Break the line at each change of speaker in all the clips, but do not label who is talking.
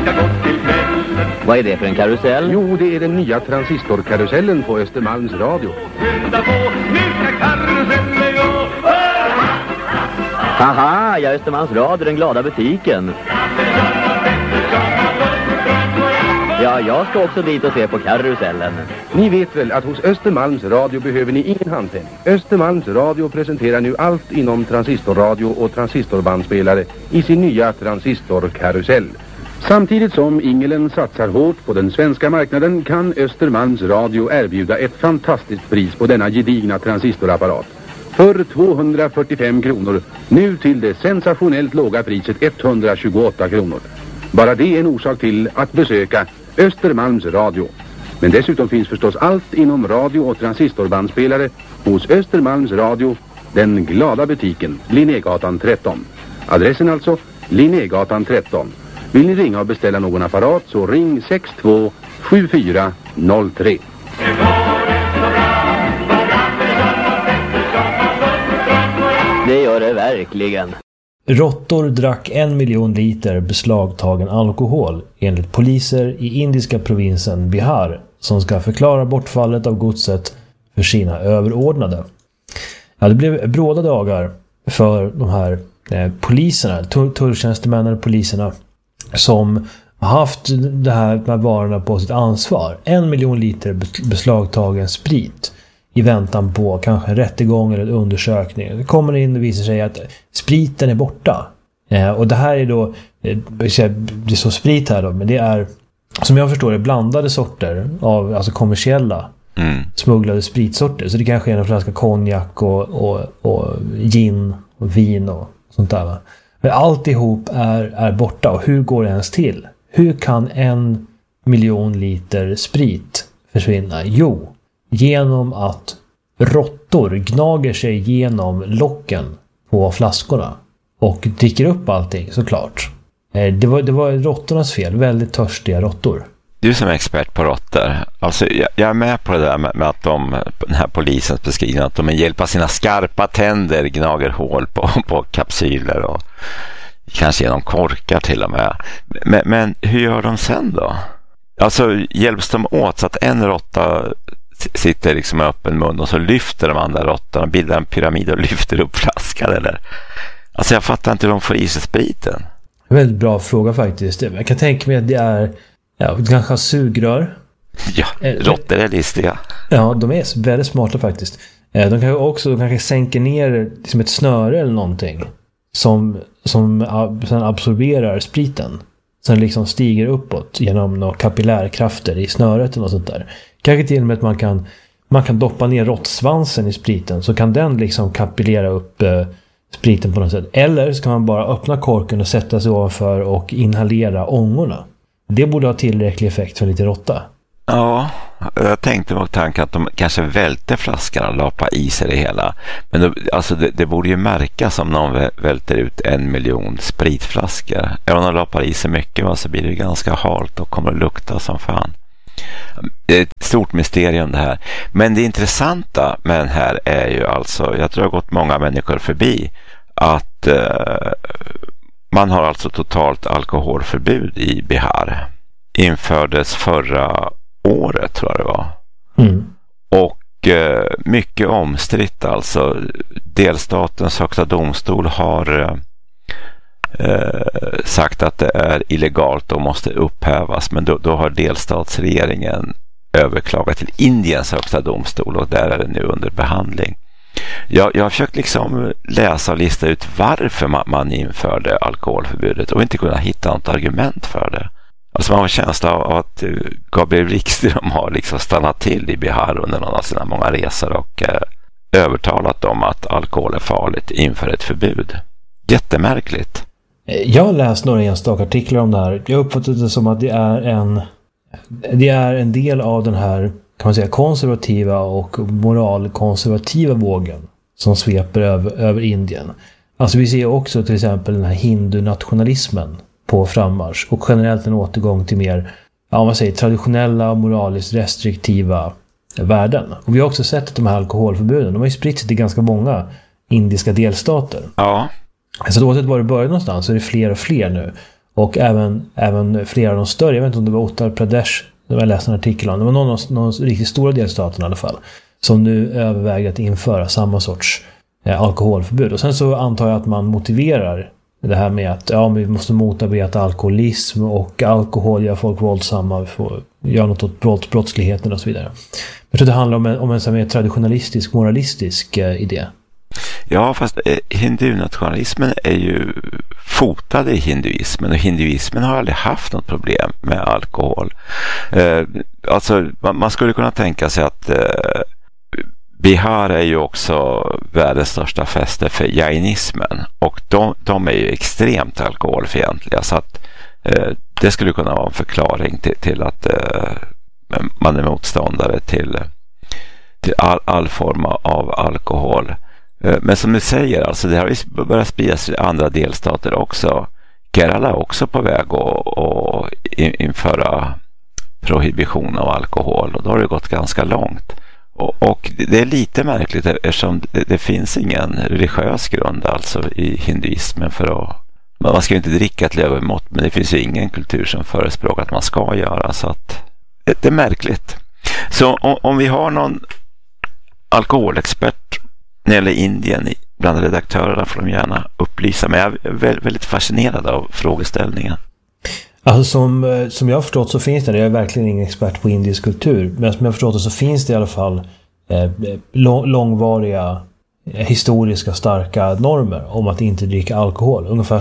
Vad är det för en karusell?
Jo, det är den nya transistorkarusellen på Östermalms Radio.
Haha, ja, Östermalms Radio, den glada butiken. Ja, jag ska också dit och se på karusellen.
Ni vet väl att hos Östermalms Radio behöver ni ingen handpenning. Östermalms Radio presenterar nu allt inom transistorradio och transistorbandspelare i sin nya transistorkarusell. Samtidigt som Ingelen satsar hårt på den svenska marknaden kan Östermalms Radio erbjuda ett fantastiskt pris på denna gedigna transistorapparat. För 245 kronor, nu till det sensationellt låga priset 128 kronor. Bara det är en orsak till att besöka Östermalms Radio. Men dessutom finns förstås allt inom radio- och transistorbandspelare hos Östermalms Radio, den glada butiken, Linnégatan 13. Adressen alltså, Linnégatan 13. Vill ni ringa och beställa någon apparat så ring 627403.
Det gör det verkligen.
Råttor drack 1 miljon liter beslagtagen alkohol enligt poliser i indiska provinsen Bihar som ska förklara bortfallet av godset för sina överordnade. Ja, det blev bråda dagar för de här poliserna, tulltjänstemännen och poliserna som har haft de här varorna på sitt ansvar. 1 miljon liter beslagtagen sprit i väntan på kanske en rättegång eller en undersökning. Det kommer in och visar sig att spriten är borta. Och det här är då, det är så sprit här då, men det är, som jag förstår det, blandade sorter av, alltså kommersiella smugglade spritsorter. Så det kanske är en flaska konjak och gin och vin och sånt där. Va? Men alltihop är borta. Och hur går det ens till? Hur kan 1 miljon liter sprit försvinna? Jo, genom att råttor gnager sig genom locken på flaskorna och dricker upp allting, såklart. Det var råttornas fel. Väldigt törstiga råttor.
Du som är expert på råttor, alltså jag är med på det där med att den här polisens beskrivning att de med hjälp av sina skarpa tänder gnager hål på kapsyler och kanske genom korkar till och med. Men hur gör de sen då? Alltså hjälps de åt så att en råtta sitter liksom med öppen mun och så lyfter de andra råttorna, bildar en pyramid och lyfter upp flaskan, eller? Alltså jag fattar inte hur de får i sig spriten.
Väldigt bra fråga faktiskt. Jag kan tänka mig att det är kanske sugrör.
Ja, råttor är listiga.
Ja, de är väldigt smarta faktiskt. De kanske sänker ner liksom ett snöre eller någonting som sen absorberar spriten. Sen liksom stiger uppåt genom några kapillärkrafter i snöret eller något sånt där. Kanske till och med att man kan doppa ner råttsvansen i spriten, så kan den liksom kapillera upp spriten på något sätt. Eller så kan man bara öppna korken och sätta sig ovanför och inhalera ångorna. Det borde ha tillräcklig effekt för lite råtta.
Ja, jag tänkte på tanken att de kanske välter flaskan och lapar i sig det hela. Men då, alltså det borde ju märkas om någon välter ut 1 miljon spritflaskor. Även om de lapar i sig mycket så blir det ganska halt och kommer att lukta som fan. Det är ett stort mysterium det här. Men det intressanta med den här är ju alltså, jag tror det har gått många människor förbi, att man har alltså totalt alkoholförbud i Bihar. Infördes förra året tror jag det var. Och mycket omstritt alltså. Delstatens högsta domstol har sagt att det är illegalt och måste upphävas, men då har delstatsregeringen överklagat till Indiens högsta domstol och där är det nu under behandling. Jag har försökt liksom läsa och lista ut varför man införde alkoholförbudet och inte kunna hitta något argument för det. Alltså man har en känsla av att Gabriel Wikström har liksom stannat till i Bihar under någon av sina många resor och övertalat dem att alkohol är farligt inför ett förbud. Jättemärkligt.
Jag har läst några enstaka artiklar om det här. Jag uppfattar det som att det är en del av den här, kan man säga, konservativa och moralkonservativa vågen som sveper över Indien. Alltså vi ser också till exempel den här hindunationalismen på frammarsch och generellt en återgång till mer, man säger, traditionella moraliskt restriktiva värden. Och vi har också sett att de här alkoholförbuden, de har ju spritt sig till ganska många indiska delstater.
Ja.
Så oavsett var det började någonstans så är det fler och fler nu. Och även flera av de större, jag vet inte om det var Uttar Pradesh, jag läste en artikel om, det var någon riktigt stora delstaten i alla fall, som nu överväger att införa samma sorts alkoholförbud. Och sen så antar jag att man motiverar det här med att vi måste motarbeta alkoholism och alkohol gör folk våldsamma, vi får göra något åt brottsligheten och så vidare. Jag tror det handlar om en mer traditionalistisk, moralistisk idé.
Ja, fast hindunationalismen är ju fotad i hinduismen, och hinduismen har aldrig haft något problem med alkohol. Alltså man skulle kunna tänka sig att Bihar är ju också världens största fäste för jainismen, och de är ju extremt alkoholfientliga, så att det skulle kunna vara en förklaring till att man är motståndare till all form av alkohol. Men som du säger, alltså det har ju börjat spridas i andra delstater också. Kerala är också på väg att införa prohibition av alkohol, och då har det gått ganska långt. Och det är lite märkligt eftersom det finns ingen religiös grund alltså i hinduismen för att... Man ska ju inte dricka ett övermått, men det finns ju ingen kultur som förespråkar att man ska göra, så att det är märkligt. Så om vi har någon alkoholexpert när det gäller Indien bland redaktörerna får de gärna upplysa mig. Jag är väldigt fascinerad av frågeställningen.
Alltså som jag har förstått så finns det, jag är verkligen ingen expert på indisk kultur, men som jag har förstått det så finns det i alla fall långvariga historiska starka normer om att inte dricka alkohol. Ungefär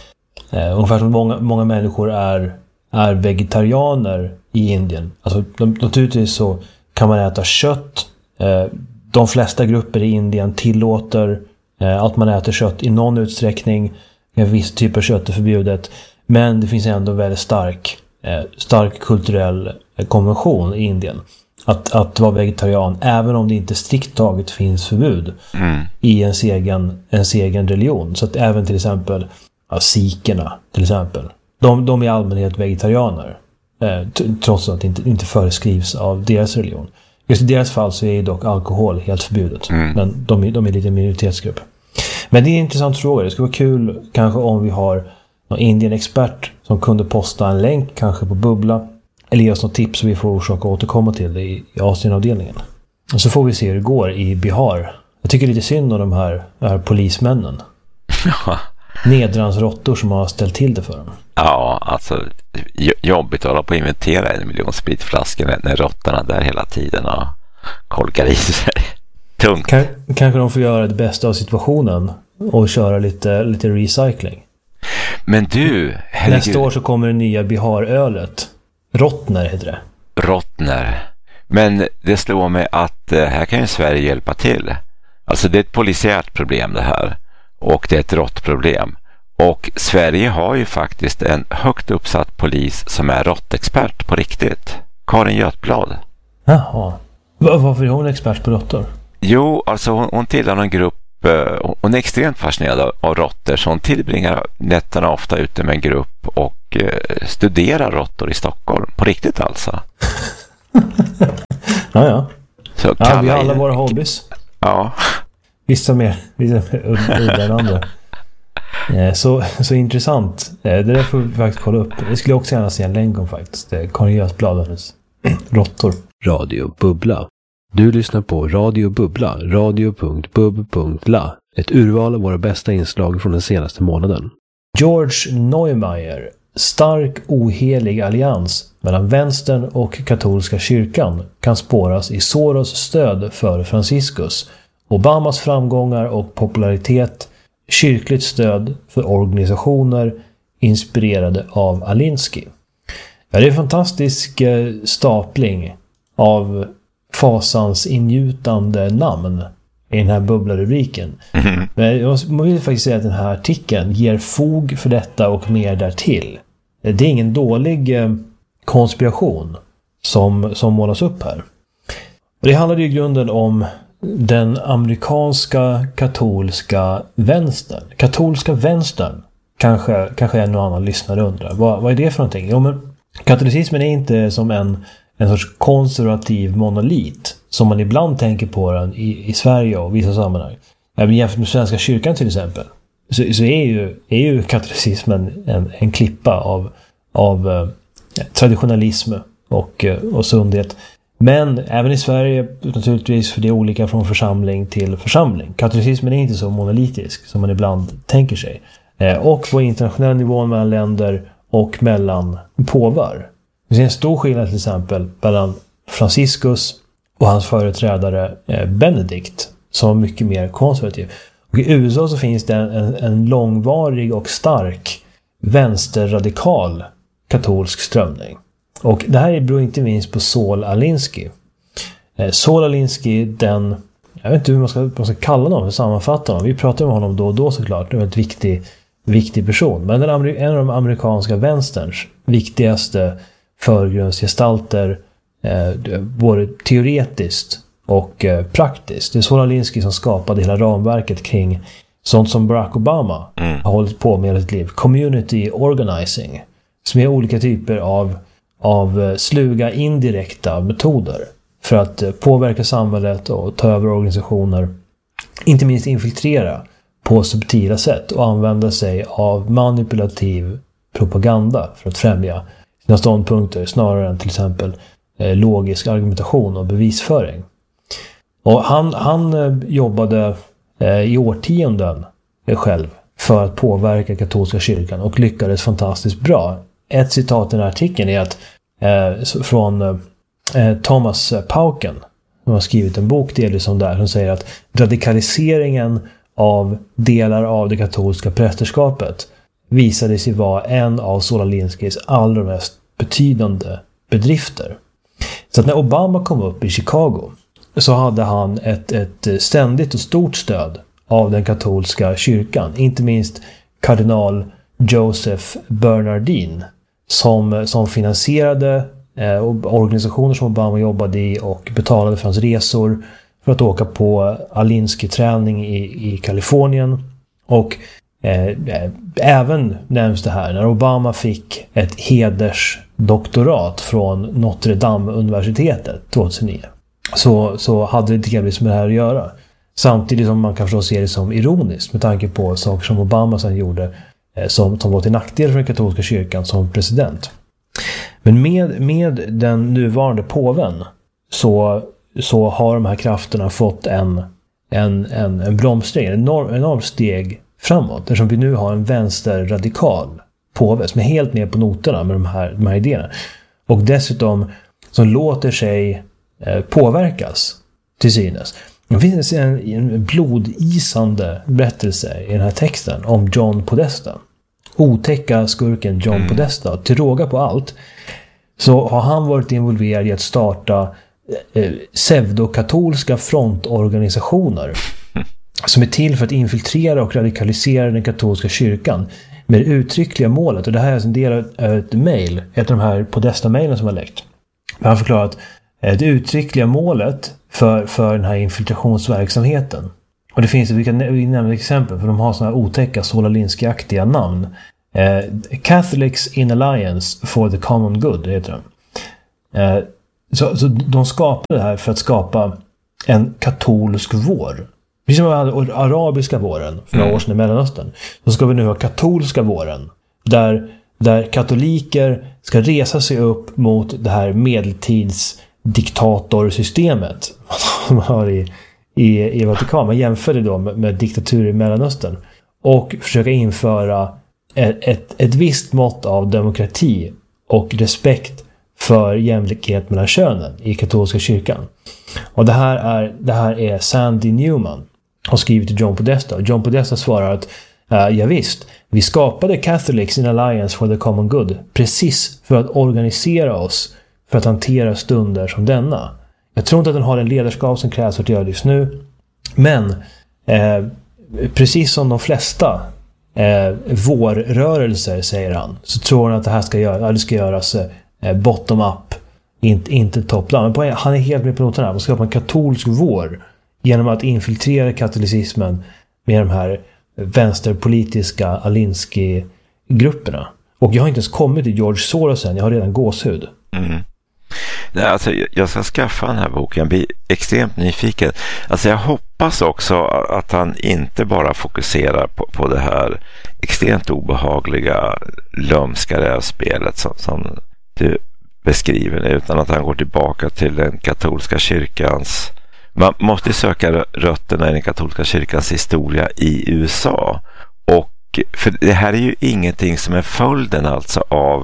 som många människor är vegetarianer i Indien. Alltså naturligtvis så kan man äta kött. De flesta grupper i Indien tillåter att man äter kött i någon utsträckning. En viss typ av kött är förbjudet. Men det finns ändå väldigt stark kulturell konvention i Indien. Att vara vegetarian, även om det inte strikt taget finns förbud i ens egen religion. Så att även till exempel sikherna till exempel. De är i allmänhet vegetarianer. Trots att det inte föreskrivs av deras religion. Just i deras fall så är dock alkohol helt förbjudet. Men de är lite minoritetsgrupp. Men det är en intressant fråga. Det skulle vara kul kanske om vi har någon Indien-expert som kunde posta en länk kanske på Bubbla. Eller ge oss något tips så vi får orsak att återkomma till det i Asienavdelningen. Och så får vi se hur det går i Bihar. Jag tycker lite synd om de här polismännen. Nedrans råttor som har ställt till det för dem.
Ja, alltså jobbigt att hålla på att inventera 1 miljon spritflaskor när råttorna där hela tiden och kolkar i sig. Tungt.
Kanske de får göra det bästa av situationen och köra lite recycling.
Men du, herregud.
Nästa år så kommer det nya Bihar-ölet. Rottner heter det.
Rottner. Men det slår mig att här kan ju Sverige hjälpa till. Alltså det är ett polisiärt problem det här. Och det är ett råttproblem. Och Sverige har ju faktiskt en högt uppsatt polis som är råttexpert på riktigt. Karin Götblad.
Jaha. Varför är hon expert på råttor?
Jo, alltså hon tillhör en grupp. Hon är extremt fascinerad av råttor, så hon tillbringar nätterna ofta ute med en grupp och studerar råttor i Stockholm. På riktigt alltså.
Ja.
Så
vi har alla våra hobbies.
Ja.
Vissa mer udda än andra. Så intressant. Det där får vi faktiskt kolla upp. Jag skulle också gärna se en länk om faktiskt. Karin Götbladens råttor.
Radio Bubbla. Du lyssnar på Radio Bubbla, radio.bub.la. Ett urval av våra bästa inslag från den senaste månaden.
George Neumayer. Stark ohelig allians mellan vänstern och katolska kyrkan kan spåras i Soros stöd för Franciscus, Obamas framgångar och popularitet, kyrkligt stöd för organisationer inspirerade av Alinsky. Ja, det är en fantastisk stapling av fasans ingjutande namn i den här bubblarubriken. Men jag vill faktiskt säga att den här artikeln ger fog för detta och mer därtill. Det är ingen dålig konspiration som målas upp här. Och det handlar ju i grunden om den amerikanska katolska vänstern. Katolska vänstern kanske en och annan lyssnare undrar. Vad är det för någonting? Jo, men katolicismen är inte som en sorts konservativ monolit som man ibland tänker på den i Sverige och vissa sammanhang. Även jämfört med Svenska kyrkan till exempel. så är ju katolicismen en klippa av traditionalism och sundhet. Men även i Sverige naturligtvis, för det är olika från församling till församling. Katolicismen är inte så monolitisk som man ibland tänker sig. Och på internationell nivå mellan länder och mellan påvar. Det är en stor skillnad till exempel mellan Franciscus och hans företrädare Benedikt, som var mycket mer konservativ. Och i USA så finns det en långvarig och stark vänsterradikal katolsk strömning. Och det här beror inte minst på Saul Alinsky. Saul Alinsky, jag vet inte hur man ska kalla honom, hur sammanfatta honom. Vi pratar om honom då och då såklart. Det är en viktig person. Men en av de amerikanska vänsterns viktigaste förgrundsgestalter, både teoretiskt och praktiskt. Det är Saul Alinsky som skapade hela ramverket kring sånt som Barack Obama har hållit på med hela sitt liv. Community organizing. Som är olika typer av sluga indirekta metoder för att påverka samhället och ta över organisationer. Inte minst infiltrera på subtila sätt och använda sig av manipulativ propaganda för att främja sina ståndpunkter snarare än till exempel logisk argumentation och bevisföring. Och han jobbade i årtionden själv för att påverka katolska kyrkan och lyckades fantastiskt bra. Ett citat i den här artikeln är från Thomas Pauken, som har skrivit en bok delvis om det här, som säger att radikaliseringen av delar av det katolska prästerskapet visade sig vara en av Saul Alinskys allra mest betydande bedrifter. Så att när Obama kom upp i Chicago så hade han ett ständigt och stort stöd av den katolska kyrkan. Inte minst kardinal Joseph Bernardin som finansierade organisationer som Obama jobbade i och betalade för hans resor för att åka på Alinsky-träning i Kalifornien. Och även nämns det här när Obama fick ett hedersdoktorat från Notre Dame-universitetet 2009. Så hade det delvis med det här att göra. Samtidigt som man kan förstås se det som ironiskt med tanke på saker som Obama sedan gjorde som var till nackdel för den katolska kyrkan som president. Men med den nuvarande påven så har de här krafterna fått en bromsning, en enorm steg framåt. Eftersom vi nu har en vänsterradikal påve som är helt ner på noterna med de här idéerna. Och dessutom som låter sig påverkas till synes. Det finns en blodisande berättelse i den här texten om John Podesta. Otäcka skurken John Podesta. Till råga på allt så har han varit involverad i att starta pseudokatolska frontorganisationer som är till för att infiltrera och radikalisera den katolska kyrkan med det uttryckliga målet. Och det här är en del av ett mejl, ett av de här Podesta-mejlen som har läckt. Han förklarar att det uttryckliga målet för den här infiltrationsverksamheten. Och det finns, vi kan nämna exempel, för de har sådana här otäcka Saul Alinsky-aktiga namn. Catholics in Alliance for the Common Good heter de. Så de skapade det här för att skapa en katolsk vår. Precis som vi hade arabiska våren för några år sedan i Mellanöstern. Så ska vi nu ha katolska våren. Där katoliker ska resa sig upp mot det här medeltidsdiktatorsystemet man har i Vatikan. Man jämför det då med diktatur i Mellanöstern. Och försöka införa ett visst mått av demokrati och respekt för jämlikhet mellan könen i katolska kyrkan. Och det här är Sandy Newman har skrivit till John Podesta. Och John Podesta svarar att ja visst, vi skapade Catholics in Alliance for the Common Good precis för att organisera oss för att hantera stunder som denna. Jag tror inte att den har en ledarskap som krävs för att göra det just nu. Men precis som de flesta vårrörelser, säger han, så tror han att det här ska göras bottom up, inte top down. Men han är helt med på noterna. Man ska skapa en katolsk vår genom att infiltrera katolicismen med de här vänsterpolitiska Alinsky-grupperna. Och jag har inte ens kommit till George Soros än. Jag har redan gåshud.
Nej, alltså, jag ska skaffa den här boken. Jag blir extremt nyfiken. Alltså, jag hoppas också att han inte bara fokuserar på det här extremt obehagliga lömska rävspelet som du beskriver det, utan att han går tillbaka till den katolska kyrkans. Man måste söka rötterna i den katolska kyrkans historia i USA. Och för det här är ju ingenting som är följden alltså av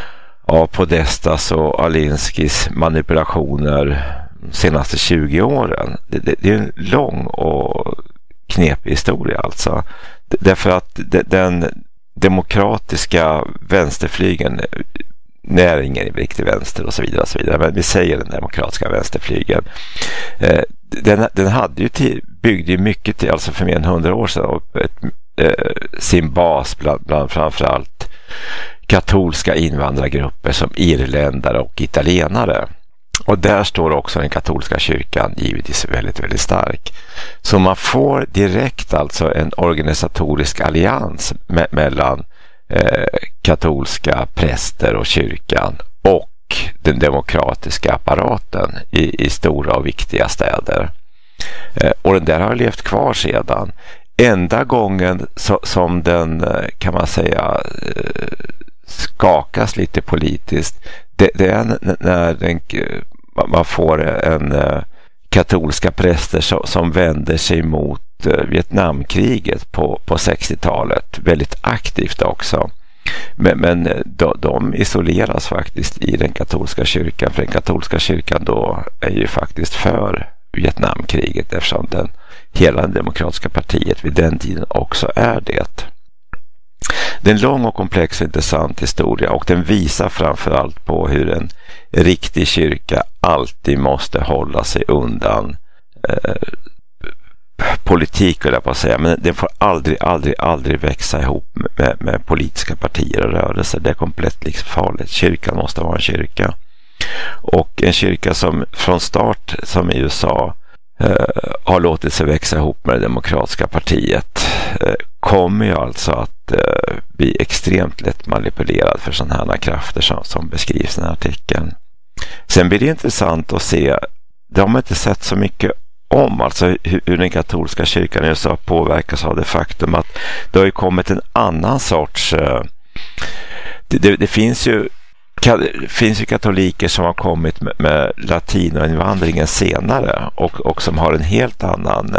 Podestas och Alinsky's manipulationer de senaste 20 åren. Det är en lång och knepig historia alltså. Därför att den demokratiska vänsterflygen, näringen i riktig vänster och så vidare, men vi säger den demokratiska vänsterflygen, den hade ju byggde ju mycket till, alltså för mer än 100 år sedan sin bas bland framförallt katolska invandrargrupper som irländare och italienare. Och där står också den katolska kyrkan givetvis väldigt, väldigt stark. Så man får direkt alltså en organisatorisk allians mellan katolska präster och kyrkan och den demokratiska apparaten i stora och viktiga städer. Och den där har levt kvar sedan. Enda gången som den, kan man säga, skakas lite politiskt, det är när man får en katolska präster som vänder sig mot Vietnamkriget på 60-talet, väldigt aktivt också. Men de isoleras faktiskt i den katolska kyrkan, för den katolska kyrkan då är ju faktiskt för Vietnamkriget, eftersom hela det demokratiska partiet vid den tiden också är det. Det är en lång och komplex och intressant historia, och den visar framförallt på hur en riktig kyrka alltid måste hålla sig undan politik, vill jag bara säga, men den får aldrig växa ihop med politiska partier och rörelser. Det är komplett livsfarligt. Kyrkan måste vara en kyrka, och en kyrka som från start, som i USA, har låtit sig växa ihop med det demokratiska partiet, kommer ju alltså att bli extremt lätt manipulerad för sådana här krafter som beskrivs i den här artikeln. Sen blir det intressant att se, det har man inte sett så mycket om, alltså hur den katolska kyrkan i USA påverkas av det faktum att det har ju kommit en annan sorts det finns ju katoliker som har kommit med latinoinvandringen senare och som har en helt annan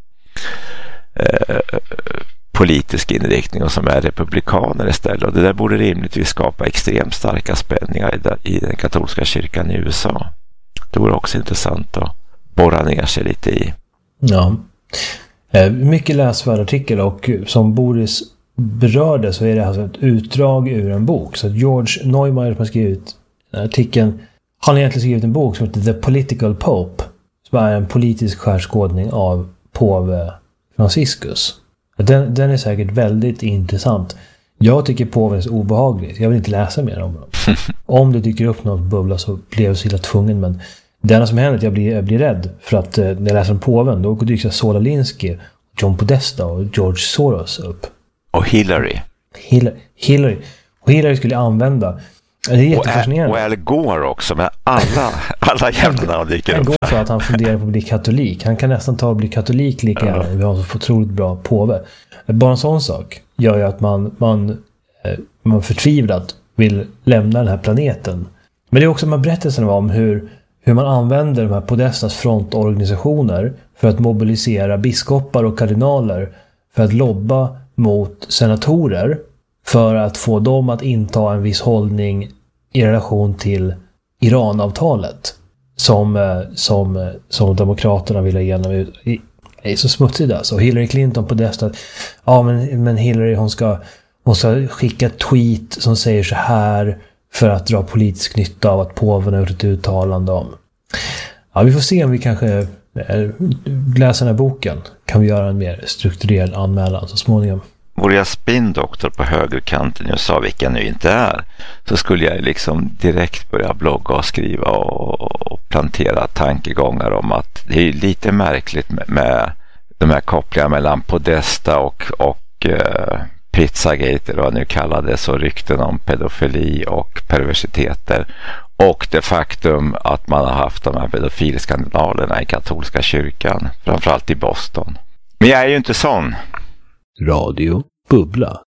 politisk inriktning och som är republikaner istället. Och det där borde rimligtvis skapa extremt starka spänningar i den katolska kyrkan i USA. Det vore också intressant att borra ner sig lite i. Ja.
Mycket läsvärd artikel, och som Boris berörde så är det alltså ett utdrag ur en bok. Så George Neumeyer som har skrivit artikeln, han har egentligen skrivit en bok som heter The Political Pope, som är en politisk skärskådning av påve Franciscus. Den är säkert väldigt intressant. Jag tycker påven är så obehaglig. Jag vill inte läsa mer om dem. Om det dyker upp något bubbla så blir jag så illa tvungen. Men det enda som händer är att jag blir rädd. För att när jag läser om påven, då dyker Saul Alinsky, John Podesta och George Soros upp.
Och Hillary.
Hillary skulle jag använda. Det är jättefascinerande.
Och Al Gore också, med alla jävlarna dyker upp.
Al Gore för att han funderar på att bli katolik. Han kan nästan ta och bli katolik lika gärna. Vi har så otroligt bra påve. Bara en sån sak gör ju att man förtvivlat vill lämna den här planeten. Men det är också de här berättelserna om hur man använder de här Podestas frontorganisationer för att mobilisera biskopar och kardinaler för att lobba mot senatorer för att få dem att inta en viss hållning i relation till Iranavtalet som demokraterna vill ha igenom. Det är så smutsigt alltså. Hillary Clinton på detta, ja men Hillary hon ska skicka ett tweet som säger så här för att dra politisk nytta av att påven har gjort ett uttalande om. Ja, vi får se om vi kanske läser den här boken. Kan vi göra en mer strukturerad anmälan så småningom.
Vore jag spindoktor på högerkanten, jag sa vilka nu inte är, så skulle jag liksom direkt börja blogga och skriva och plantera tankegångar om att det är lite märkligt med de här kopplingarna mellan Podesta och Pizzagate, eller vad nu kallades, och rykten om pedofili och perversiteter, och det faktum att man har haft de här pedofilskandalerna i katolska kyrkan, framförallt i Boston. Men jag är ju inte sån.
Radio Bubbla.